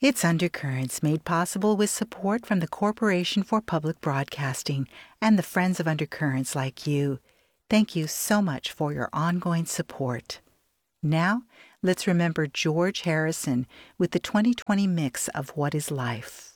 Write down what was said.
It's Undercurrents, made possible with support from the Corporation for Public Broadcasting and the friends of Undercurrents like you. Thank you so much for your ongoing support. Now, let's remember George Harrison with the 2020 mix of What is Life.